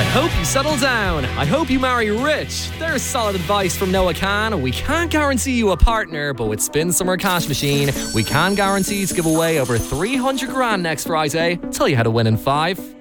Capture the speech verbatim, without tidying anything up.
Hope you settle down. I hope you marry rich. There's solid advice from Noah Khan. We can't guarantee you a partner, but with Spin Summer Cash Machine, we can guarantee to give away over three hundred grand next Friday. Tell you how to win in five,